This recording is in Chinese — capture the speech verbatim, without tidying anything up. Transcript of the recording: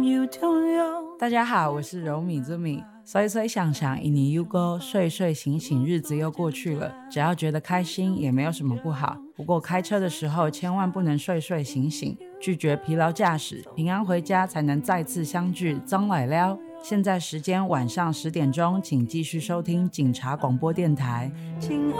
you don't know。 大家好，我是柔米之米。随随想想一年又过，睡睡醒醒日子又过去了，只要觉得开心也没有什么不好。不过开车的时候千万不能睡睡醒醒，拒绝疲劳驾驶，平安回家才能再次相聚。张来了，现在时间晚上十点钟，请继续收听警察广播电台。